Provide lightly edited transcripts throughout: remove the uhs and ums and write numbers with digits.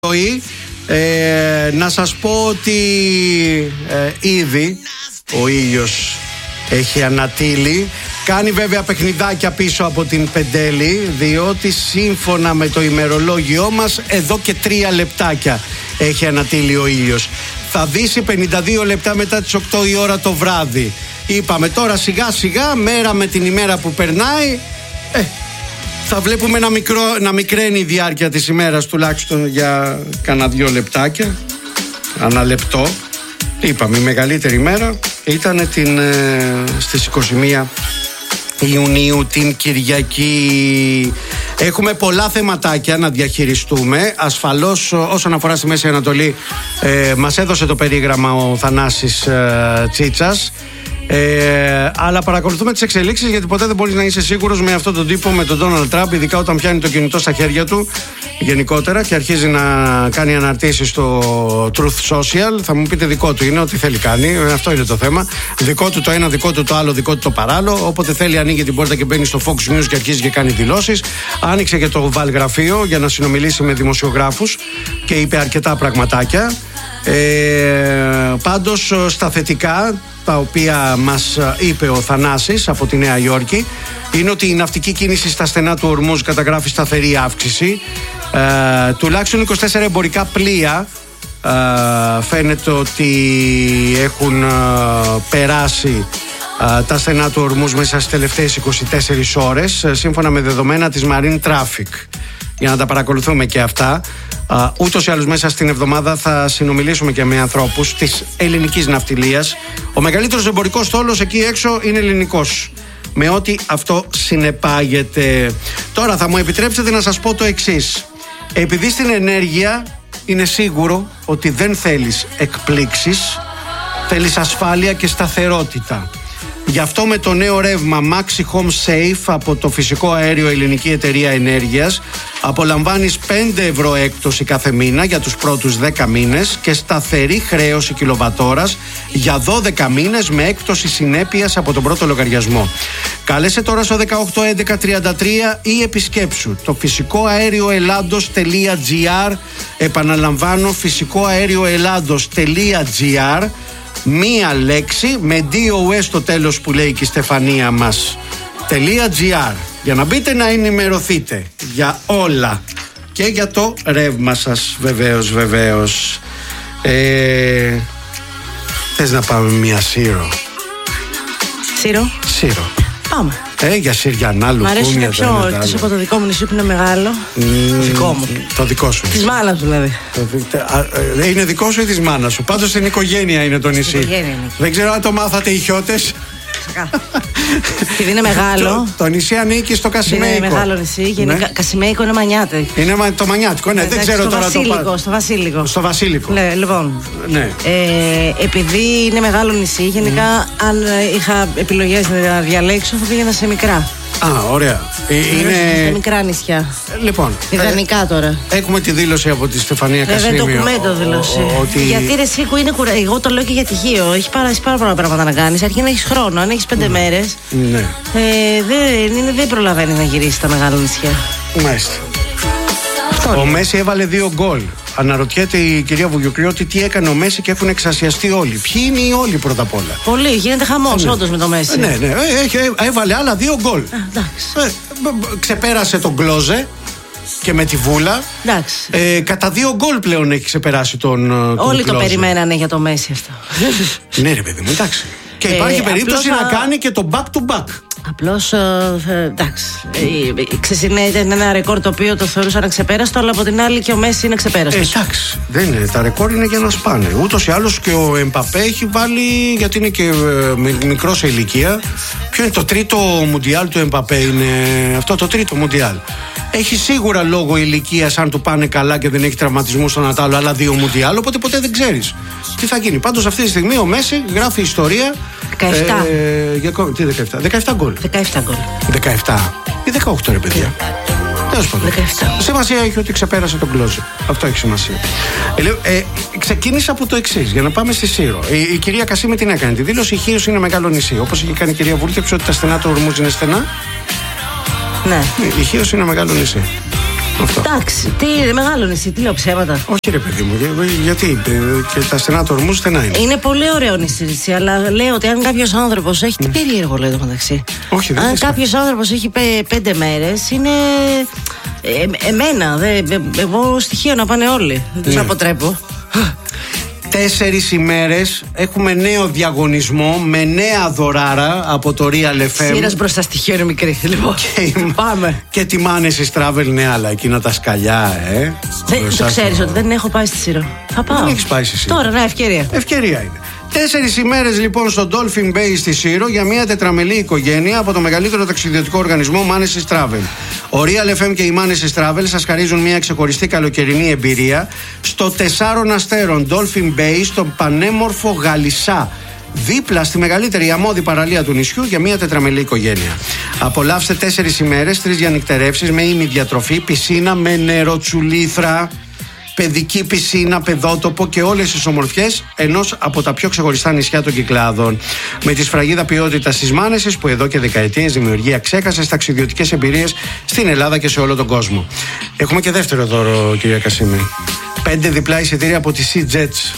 Να σας πω ότι ήδη ο ήλιος έχει ανατείλει. Κάνει βέβαια παιχνιδάκια πίσω από την Πεντέλη, διότι σύμφωνα με το ημερολόγιό μας εδώ και 3 λεπτάκια έχει ανατείλει ο ήλιος. Θα δύσει 52 λεπτά μετά τις 8 η ώρα το βράδυ. Είπαμε τώρα σιγά σιγά, μέρα με την ημέρα που περνάει, θα βλέπουμε να μικραίνει η διάρκεια της ημέρας, τουλάχιστον για κάνα 2 λεπτάκια, ανά λεπτό. Είπαμε, η μεγαλύτερη μέρα ήταν στις 21 Ιουνίου, την Κυριακή. Έχουμε πολλά θεματάκια να διαχειριστούμε. Ασφαλώς όσον αφορά στη Μέση Ανατολή, μας έδωσε το περίγραμμα ο Θανάσης Τσίτσας. Αλλά παρακολουθούμε τις εξελίξεις, γιατί ποτέ δεν μπορείς να είσαι σίγουρος με αυτόν τον τύπο, με τον Ντόναλντ Τραμπ, ειδικά όταν πιάνει το κινητό στα χέρια του γενικότερα και αρχίζει να κάνει αναρτήσεις στο Truth Social. Θα μου πείτε δικό του είναι, ό,τι θέλει κάνει, αυτό είναι το θέμα. Δικό του το ένα, δικό του το άλλο, δικό του το παράλληλο. Όποτε θέλει ανοίγει την πόρτα και μπαίνει στο Fox News και αρχίζει και κάνει δηλώσεις. Άνοιξε και το Βαλγραφείο για να συνομιλήσει με δημοσιογράφους και είπε αρκετά πραγματάκια. Πάντως στα θετικά, τα οποία μας είπε ο Θανάσης από τη Νέα Υόρκη, είναι ότι η ναυτική κίνηση στα στενά του Ορμούζ καταγράφει σταθερή αύξηση. Τουλάχιστον 24 εμπορικά πλοία φαίνεται ότι έχουν περάσει τα στενά του Ορμούζ μέσα στις τελευταίες 24 ώρες, σύμφωνα με δεδομένα της Marine Traffic, για να τα παρακολουθούμε και αυτά. Ούτως ή άλλως μέσα στην εβδομάδα θα συνομιλήσουμε και με ανθρώπους της ελληνικής ναυτιλίας. Ο μεγαλύτερος εμπορικός στόλος εκεί έξω είναι ελληνικός, με ό,τι αυτό συνεπάγεται. Τώρα θα μου επιτρέψετε να σας πω το εξής. Επειδή στην ενέργεια είναι σίγουρο ότι δεν θέλεις εκπλήξεις, θέλεις ασφάλεια και σταθερότητα. Γι' αυτό με το νέο ρεύμα Maxi Home Safe από το φυσικό αέριο Ελληνική Εταιρεία Ενέργειας απολαμβάνεις 5 ευρώ έκπτωση κάθε μήνα για τους πρώτους 10 μήνες και σταθερή χρέωση κιλοβατόρας για 12 μήνες με έκπτωση συνέπειας από τον πρώτο λογαριασμό. Κάλεσε τώρα στο 181133 ή επισκέψου το φυσικοαέρioελλάντος.gr. Επαναλαμβάνω, φυσικοαέρioελλάντος.gr. Μία λέξη με DOS στο τέλος που λέει και η Στεφανία μας .gr, για να μπείτε να ενημερωθείτε για όλα και για το ρεύμα σας. Βεβαίως θες να πάμε μια Σύρο? Σύρο πάμε. Για Συριανά λουκούμια. Μ' αρέσει να πιω, εκτός από το δικό μου νησί που είναι μεγάλο. Δικό μου. Το δικό σου. Της μάνας σου δηλαδή. Είναι δικό σου ή της μάνας σου? Πάντως στην οικογένεια είναι το νησί. Δεν ξέρω αν το μάθατε οι χιώτες. Επειδή είναι μεγάλο. Το νησί ανήκει στο Κασιμέικο. Είναι μεγάλο νησί. Κασιμέικο είναι μανιάτε. Είναι το μανιάτικο, ναι. Δεν ξέρω τώρα το Βασίλικο. Στο Βασίλικο. Λοιπόν. Επειδή είναι μεγάλο νησί, γενικά αν είχα επιλογές να διαλέξω, θα πήγαινα σε μικρά. Ωραία. Είναι μικρά νησιά. Λοιπόν. Ιδανικά τώρα. Έχουμε τη δήλωση από τη Στεφανία Κασίμιο. Δεν το δήλωση. Γιατί ρε Σίκου είναι εγώ το λέω και για τυχείο. Έχει πάρα πολλά πράγματα να κάνεις. Αρχίζει να έχεις χρόνο. Αν έχεις 5 μέρες. Ναι. Δεν προλαβαίνει να γυρίσει τα μεγάλα νησιά. Μάλιστα. Ο Μέση έβαλε 2 γκολ. Αναρωτιέται η κυρία Βουγιουκριώτη τι έκανε ο Μέση και έχουν εξασιαστεί όλοι. Ποιοι είναι οι όλοι πρώτα απ' όλα? Πολύ, γίνεται χαμός όντως με το Μέση. Ναι, έβαλε άλλα 2 γκολ. Ξεπέρασε τον Κλόζε και με τη Βούλα. Κατά 2 γκολ πλέον έχει ξεπεράσει τον όλοι Κλόζε. Το περιμένανε για το Μέση αυτό. Ναι ρε παιδί μου, εντάξει. Και υπάρχει περίπτωση να κάνει και το back to back. Απλώς, εντάξει. Ήταν ένα ρεκόρ το οποίο το θεωρούσαν αξεπέραστο, αλλά από την άλλη και ο Μέση είναι αξεπέραστος. Εντάξει, δεν είναι. Τα ρεκόρ είναι για να σπάνε. Ούτως ή άλλως και ο Εμπαπέ έχει βάλει, γιατί είναι και μικρό σε ηλικία. Ποιο είναι το τρίτο μουντιάλ του Εμπαπέ? Είναι αυτό το τρίτο μουντιάλ. Έχει σίγουρα λόγω ηλικίας, αν του πάνε καλά και δεν έχει τραυματισμού στον Ατάλο, άλλα 2 μουντιάλ. Οπότε ποτέ δεν ξέρεις τι θα γίνει. Πάντως αυτή τη στιγμή ο Μέση γράφει ιστορία. 17. Τι 17? 17 γκολ. 17 γκολ. 17 ή 18 ρε παιδιά. Τέλος πάντων. 17. Σημασία έχει ότι ξεπέρασε τον Κλόζε. Αυτό έχει σημασία. Ξεκίνησα από το εξής, για να πάμε στη Σύρο. Η κυρία Κασίμη την έκανε τη δήλωση. Η Χίος είναι μεγάλο νησί. Όπως είχε κάνει η κυρία Βούλτεψη, ότι τα στενά του Ορμούζ είναι στενά. Ναι. Η Χίος είναι μεγάλο νησί. Εντάξει, τι μεγάλο νησί, τι λέω ψέματα. Όχι ρε παιδί μου, γιατί και τα στενά του ορμού στενά είναι. Είναι πολύ ωραίο νησί, αλλά λέω ότι αν κάποιος άνθρωπος έχει. Τι περίεργο λέει το μεταξύ. Όχι, δεν αν κάποιος άνθρωπος έχει 5 μέρες, είναι. Εμένα, εγώ στοιχείο να πάνε όλοι. Δεν τους αποτρέπω. 4 ημέρες έχουμε νέο διαγωνισμό με νέα δωράρα από το Real FM. Σύρας μπροστά στοιχείο είναι μικρή. Λοιπόν, πάμε. Και τιμάνε στις Travel, ναι, αλλά εκείνα τα σκαλιά, Το ξέρεις ότι δεν έχω πάει στη Σύρο. Θα πάω. Δεν έχεις πάει στη Σύρο. Τώρα, ναι, ευκαιρία. Ευκαιρία είναι. 4 ημέρες λοιπόν στο Dolphin Bay στη Σύρο για μια τετραμελή οικογένεια από το μεγαλύτερο ταξιδιωτικό οργανισμό Manesis Travel. Ο Real FM και η Manesis Travel σας χαρίζουν μια ξεχωριστή καλοκαιρινή εμπειρία στο 4 αστέρων Dolphin Bay στον πανέμορφο Γαλισσά, δίπλα στη μεγαλύτερη αμμώδη παραλία του νησιού για μια τετραμελή οικογένεια. Απολαύστε 4 ημέρες, 3 διανυκτερεύσεις με ημιδιατροφή, πισίνα με νεροτσουλήθρα, παιδική πισίνα, παιδότοπο και όλες τις ομορφιές ενός από τα πιο ξεχωριστά νησιά των Κυκλάδων. Με τη σφραγίδα ποιότητα της Manesis που εδώ και δεκαετίες δημιουργεί αξέχαστες ταξιδιωτικές εμπειρίες στην Ελλάδα και σε όλο τον κόσμο. Έχουμε και δεύτερο δώρο, κυρία Κασίμη. 5 διπλά εισιτήρια από τη Sea Jets.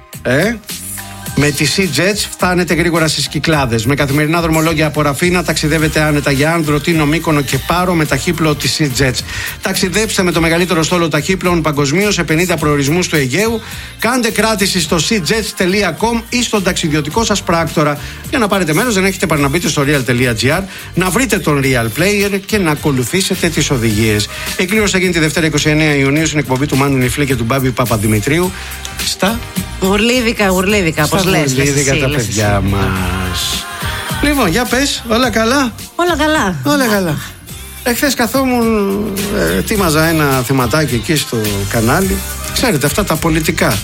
Με τη Sea Jets φτάνετε γρήγορα στις Κυκλάδες. Με καθημερινά δρομολόγια από Ραφίνα ταξιδεύετε άνετα για Άνδρο, Τίνο, Μύκονο και Πάρο με ταχύπλο της Sea Jets. Ταξιδέψτε με το μεγαλύτερο στόλο ταχύπλων παγκοσμίως σε 50 προορισμούς του Αιγαίου. Κάντε κράτηση στο seajets.com ή στον ταξιδιωτικό σας πράκτορα. Για να πάρετε μέρος, δεν έχετε παρά να μπείτε στο real.gr, να βρείτε τον Real Player και να ακολουθήσετε τις οδηγίες. Η κλήρωση θα γίνει τη Δευτέρα 29 Ιουνίου στην εκπομπή του Μάνου Νιφλή και του Μπάμπη Παπαδημητρίου. Στα Γουρλίδικα, πώς λες. Γουρλίδικα τα παιδιά μας. Λοιπόν, για πες, όλα καλά. Όλα καλά. Εχθές καθόμουν, ετοίμαζα ένα θεματάκι εκεί στο κανάλι. Ξέρετε, αυτά τα πολιτικά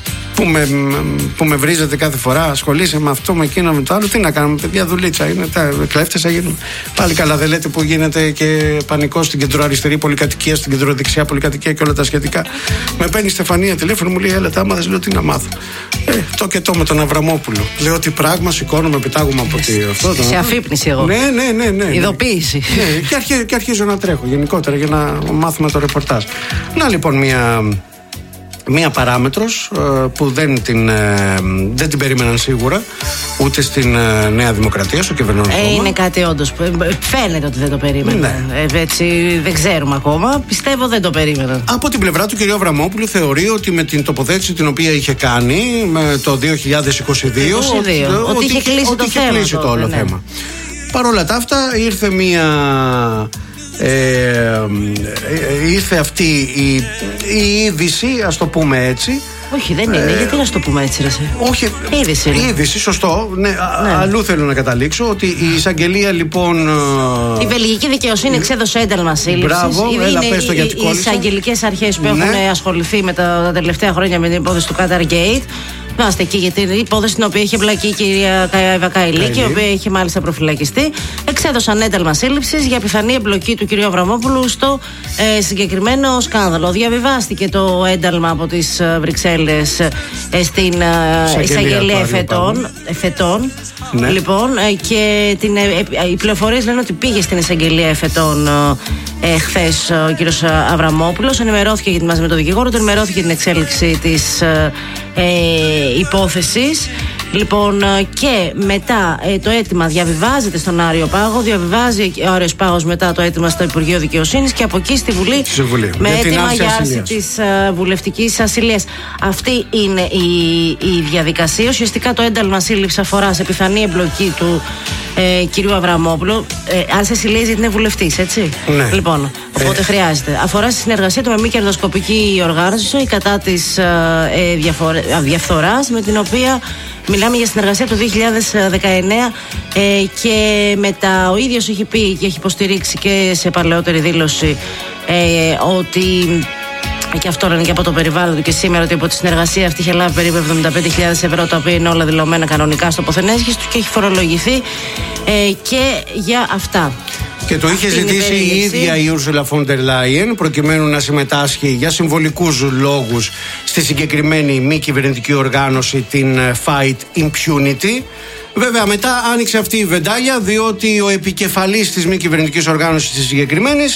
που με βρίζετε κάθε φορά, ασχολείσαι με αυτό, με εκείνο, με το άλλο. Τι να κάνουμε, παιδιά, δουλίτσα είναι. Τα κλέφτες θα γίνουν. Πάλι καλά, δεν λέτε που γίνεται και πανικό στην κεντροαριστερή πολυκατοικία, στην κεντροδεξιά πολυκατοικία και όλα τα σχετικά. Με παίρνει η Στεφανία τηλέφωνο, μου λέει: έλα, τα άμαθες, λέω: τι να μάθω. Το και το με τον Αβραμόπουλο. Λέω: τι πράγμα, σηκώνομαι, πετάγομαι από αυτό. Σε αφύπνιση εγώ. Ναι. Ειδοποίηση. Και αρχίζω να τρέχω γενικότερα για να μάθουμε το ρεπορτάζ. Να λοιπόν μία παράμετρος που δεν την περίμεναν σίγουρα ούτε στην Νέα Δημοκρατία, στο κυβερνόν κόμμα. Είναι κάτι όντως που φαίνεται ότι δεν το περίμεναν. Ναι. Έτσι δεν ξέρουμε ακόμα. Πιστεύω δεν το περίμεναν. Από την πλευρά του κ. Αβραμόπουλου θεωρεί ότι με την τοποθέτηση την οποία είχε κάνει με το 2022 ότι είχε κλείσει το όλο θέμα. Παρ' όλα τα αυτά ήρθε αυτή η είδηση, ας το πούμε έτσι. Όχι, δεν είναι. Γιατί να το πούμε έτσι, ρε. Όχι, είδηση, σωστό. Ναι. Αλλού θέλω να καταλήξω ότι η εισαγγελία λοιπόν. Η βελγική δικαιοσύνη εξέδωσε ένταλμα σύλληψης. Μπράβο, έλα πες το γιατί κόλλησα. Οι εισαγγελικές αρχές που έχουν ασχοληθεί με τα τελευταία χρόνια με την υπόθεση του Qatar Gate. Είμαστε εκεί για την υπόθεση την οποία είχε μπλακεί η κυρία Εύα Καηλίκη, η οποία είχε μάλιστα προφυλακιστεί. Εξέδωσαν ένταλμα σύλληψης για πιθανή εμπλοκή του κυρίου Αβραμόπουλου στο συγκεκριμένο σκάνδαλο. Διαβιβάστηκε το ένταλμα από τις Βρυξέλλες στην εισαγγελία εφετών. Ναι. Λοιπόν, και οι πληροφορίες λένε ότι πήγε στην εισαγγελία εφετών χθες ο κύριος Αβραμόπουλος. Ενημερώθηκε μαζί με τον δικηγόρο, ενημερώθηκε την εξέλιξη της υπόθεσης. Λοιπόν, και μετά το αίτημα διαβιβάζεται στον Άριο Πάγο, διαβιβάζει ο Άριος Πάγος μετά το αίτημα στο Υπουργείο Δικαιοσύνης και από εκεί στη Βουλή με αίτημα για άρση της βουλευτικής ασυλίας. Αυτή είναι η διαδικασία. Ουσιαστικά το ένταλμα σύλληψης αφορά σε πιθανή εμπλοκή του κυρίου Αβραμόπουλου. Αν σε συλλέγει γιατί είναι βουλευτής, έτσι. Ναι. Λοιπόν, οπότε χρειάζεται. Αφορά στη συνεργασία του με μη κερδοσκοπική οργάνωση κατά της διαφθοράς, με την οποία μιλάμε για συνεργασία το 2019 και μετά ο ίδιος έχει πει και έχει υποστηρίξει και σε παλαιότερη δήλωση ότι, και αυτό λένε και από το περιβάλλον του και σήμερα, ότι από τη συνεργασία αυτή είχε λάβει περίπου 75.000 ευρώ, τα οποία είναι όλα δηλωμένα κανονικά στο ποθενέσχης του και έχει φορολογηθεί και για αυτά. Και το είχε ζητήσει η ίδια η Ursula von der Leyen προκειμένου να συμμετάσχει για συμβολικούς λόγους στη συγκεκριμένη μη κυβερνητική οργάνωση, την Fight Impunity. Βέβαια μετά άνοιξε αυτή η βεντάλια, διότι ο επικεφαλής της μη κυβερνητικής οργάνωσης της συγκεκριμένης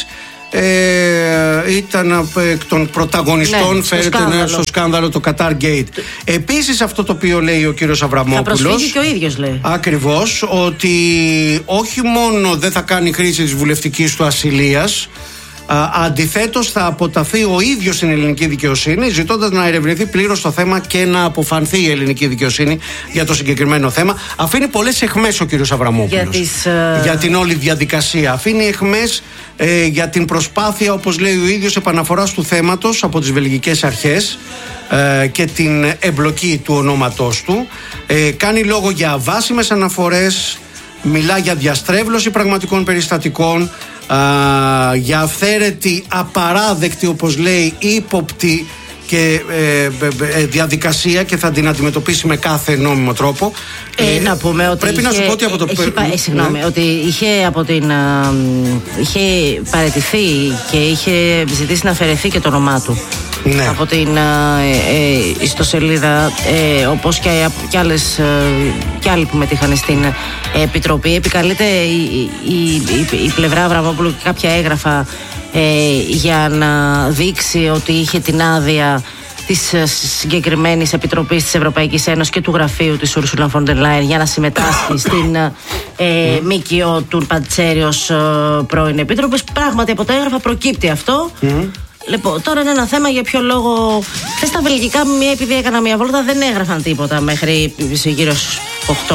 ήταν εκ των πρωταγωνιστών, φέρεται στο σκάνδαλο το Qatar Gate. Επίσης αυτό το οποίο λέει ο κύριος Αβραμόπουλος, θα προσφύγει και ο ίδιος, λέει. Ακριβώς, ότι όχι μόνο δεν θα κάνει χρήση της βουλευτικής του ασυλίας, αντιθέτως θα αποταθεί ο ίδιος στην ελληνική δικαιοσύνη, ζητώντας να ερευνηθεί πλήρως το θέμα και να αποφανθεί η ελληνική δικαιοσύνη για το συγκεκριμένο θέμα. Αφήνει πολλές εχμές ο κύριος Αβραμόπουλος για την όλη διαδικασία. Αφήνει εχμές για την προσπάθεια, όπως λέει ο ίδιος, επαναφοράς του θέματος από τις βελγικές αρχές και την εμπλοκή του ονόματός του. Κάνει λόγο για αβάσιμες αναφορές, μιλά για διαστρέβλωση πραγματικών περιστατικών, για αυθαίρετη, απαράδεκτη, όπως λέει, ύποπτη και διαδικασία, και θα την αντιμετωπίσει με κάθε νόμιμο τρόπο. Να πούμε ότι πρέπει να σου πω ότι από το ότι είχε παραιτηθεί και είχε ζητήσει να αφαιρεθεί και το όνομά του από την ιστοσελίδα, όπως και άλλοι που μετήχαν στην Επιτροπή. Επικαλείται η πλευρά Αβραμόπουλου και κάποια έγγραφα για να δείξει ότι είχε την άδεια της συγκεκριμένης Επιτροπής της Ευρωπαϊκής Ένωσης και του γραφείου της Ursula von der Leyen για να συμμετάσχει στην ΜΚΟ του Παντσέριος πρώην Επίτροπης. Πράγματι από τα έγγραφα προκύπτει αυτό. Λοιπόν, τώρα είναι ένα θέμα για ποιο λόγο. Χθες στα βελγικά, επειδή έκανα μια βόλτα, δεν έγραφαν τίποτα μέχρι γύρω στις 8.